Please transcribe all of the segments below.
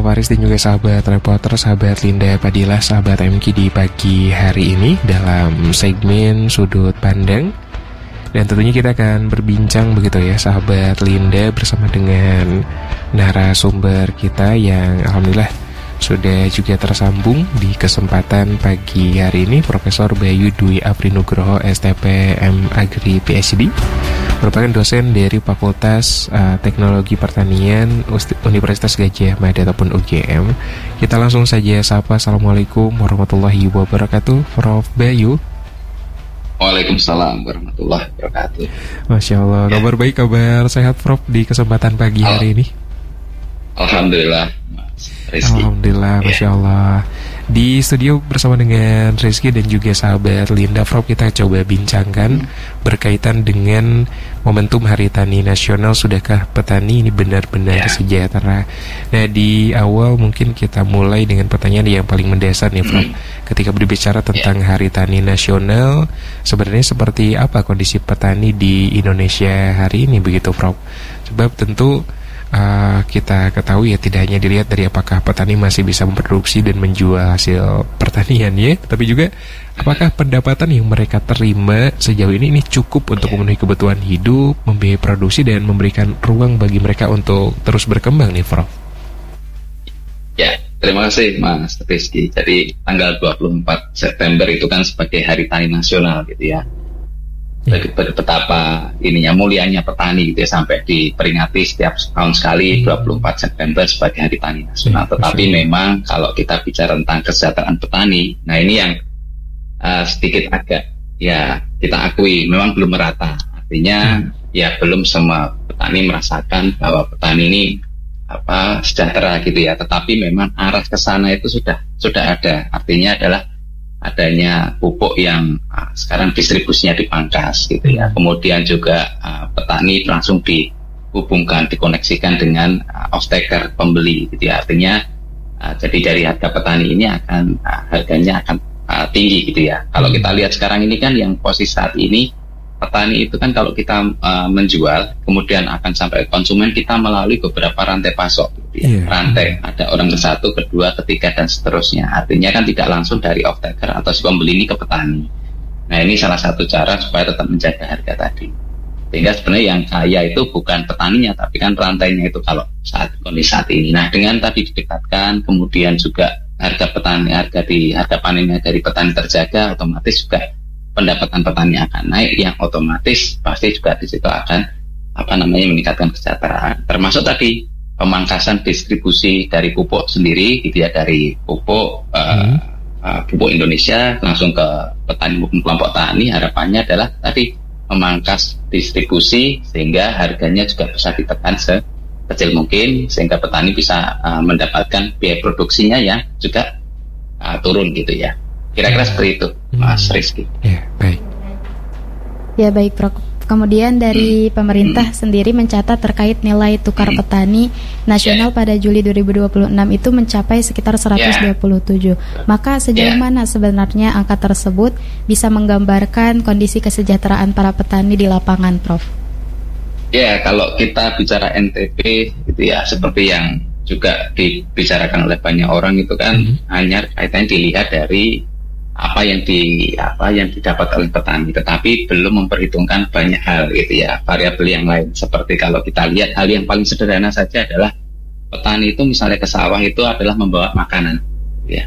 Faris dan juga sahabat reporter, sahabat Linda Padilla, sahabat MQ di pagi hari ini dalam segmen Sudut Pandang. Dan tentunya kita akan berbincang begitu ya sahabat Linda bersama dengan narasumber kita yang alhamdulillah sudah juga tersambung di kesempatan pagi hari ini, Profesor Bayu Dwi Afrinugroho STPM Agri PhD, merupakan dosen dari Fakultas Teknologi Pertanian Universitas Gadjah Mada ataupun UGM. Kita langsung saja sapa. Assalamualaikum warahmatullahi wabarakatuh, Prof. Bayu. Waalaikumsalam warahmatullahi wabarakatuh. Masya Allah, kabar baik, kabar sehat Prof di kesempatan pagi hari ini? Alhamdulillah, Mas Rizky. Alhamdulillah, Masya Allah. Di studio bersama dengan Rizky dan juga sahabat Linda, Prof, kita coba bincangkan berkaitan dengan momentum Hari Tani Nasional. Sudahkah petani ini benar-benar sejahtera? Nah, di awal mungkin kita mulai dengan pertanyaan yang paling mendasar nih, Prof. Ketika berbicara tentang Hari Tani Nasional, sebenarnya seperti apa kondisi petani di Indonesia hari ini begitu, Prof? Sebab tentu kita ketahui ya, tidak hanya dilihat dari apakah petani masih bisa memproduksi dan menjual hasil pertanian ya, tapi juga apakah pendapatan yang mereka terima sejauh ini cukup untuk memenuhi kebutuhan hidup, membiayai produksi dan memberikan ruang bagi mereka untuk terus berkembang nih, Prof. Ya, terima kasih Mas Rizky. Jadi tanggal 24 September itu kan sebagai Hari Tani Nasional gitu ya. Betapa ininya mulianya petani gitu ya, sampai diperingati setiap tahun sekali 24 September sebagai Hari Tani Nasional. Tetapi memang kalau kita bicara tentang kesejahteraan petani, nah ini yang sedikit agak ya kita akui memang belum merata. Artinya ya belum semua petani merasakan bahwa petani ini sejahtera gitu ya. Tetapi memang arah ke sana itu sudah ada. Artinya adalah adanya pupuk yang sekarang distribusinya dipangkas gitu ya. Kemudian juga petani langsung dihubungkan, dikoneksikan dengan off-taker, pembeli gitu ya. Artinya jadi dari harga petani ini akan harganya akan tinggi gitu ya. Kalau kita lihat sekarang ini kan yang posisi saat ini, petani itu kan kalau kita menjual kemudian akan sampai konsumen, kita melalui beberapa rantai pasok gitu ya. Rantai, ada orang ke satu, kedua, ketiga dan seterusnya. Artinya kan tidak langsung dari off-taker atau si pembeli ini ke petani. Nah, ini salah satu cara supaya tetap menjaga harga tadi. Sehingga sebenarnya yang kaya itu bukan petaninya, tapi kan rantainya itu kalau kondisi saat ini. Nah, dengan tadi didekatkan, kemudian juga harga panennya dari petani terjaga, otomatis juga pendapatan petani akan naik, yang otomatis pasti juga di situ akan meningkatkan kesejahteraan. Termasuk tadi pemangkasan distribusi dari pupuk sendiri gitu ya, dari pupuk pupuk Indonesia langsung ke petani maupun kelompok tani. Harapannya adalah tadi memangkas distribusi sehingga harganya juga bisa ditekan sekecil mungkin, sehingga petani bisa mendapatkan biaya produksinya yang juga turun gitu ya. Kira-kira seperti itu, Mas Rizky. Ya, baik. Ya, baik, Prof. Kemudian dari pemerintah sendiri mencatat terkait nilai tukar petani nasional pada Juli 2026 itu mencapai sekitar 127. Maka sejauh mana sebenarnya angka tersebut bisa menggambarkan kondisi kesejahteraan para petani di lapangan, Prof? Ya, kalau kita bicara NTP itu ya seperti yang juga dibicarakan oleh banyak orang itu kan hanya kaitannya dilihat dari apa yang didapat oleh petani, tetapi belum memperhitungkan banyak hal gitu ya, variabel yang lain. Seperti kalau kita lihat hal yang paling sederhana saja adalah petani itu misalnya ke sawah itu adalah membawa makanan ya,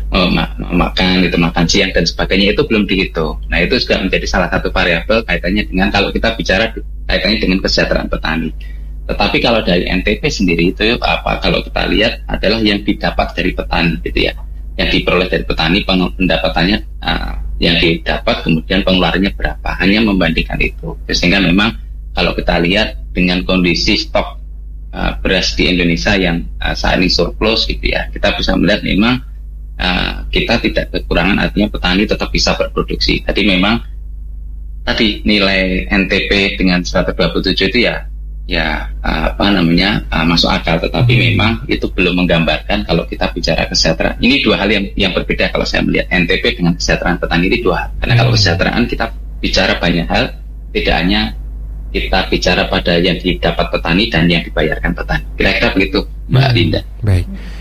makan siang dan sebagainya, itu belum dihitung. Nah, itu juga menjadi salah satu variabel kaitannya dengan, kalau kita bicara kaitannya dengan kesejahteraan petani. Tetapi kalau dari NTP sendiri itu kalau kita lihat adalah yang didapat dari petani gitu ya, yang diperoleh dari petani, pendapatannya yang didapat, kemudian pengeluarannya berapa, hanya membandingkan itu. Sehingga memang kalau kita lihat dengan kondisi stok beras di Indonesia yang saat ini surplus gitu ya, kita bisa melihat memang kita tidak kekurangan, artinya petani tetap bisa berproduksi. Tadi memang tadi nilai NTP dengan 127 itu masuk akal, tetapi memang itu belum menggambarkan kalau kita bicara kesejahteraan. Ini dua hal yang berbeda kalau saya melihat NTP dengan kesejahteraan petani, ini dua hal. Karena kalau kesejahteraan kita bicara banyak hal, tidak hanya kita bicara pada yang didapat petani dan yang dibayarkan petani. Kira-kira begitu, Mbak Linda. Baik.